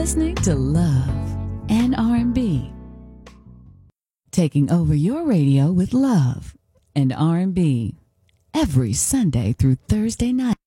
listening to Love and R&B. Taking over your radio with love and R&B every Sunday through Thursday night.